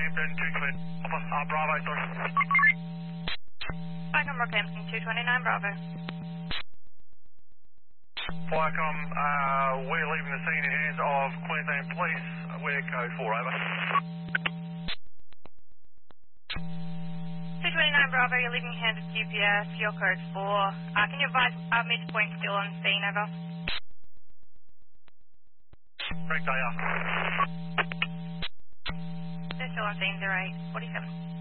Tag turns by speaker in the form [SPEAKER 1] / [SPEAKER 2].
[SPEAKER 1] Rockhampton 220. Bravo, sorry.
[SPEAKER 2] Flycom Rockhampton 229 Bravo.
[SPEAKER 1] Flycom, we're leaving the scene in the hands of Queensland Police. We're code 4, over.
[SPEAKER 2] 229 Bravo, you're leaving hands of QPS, your code 4. Can you advise midpoint still on scene, over?
[SPEAKER 1] Correct, they are.
[SPEAKER 2] They're still on scene, 0847.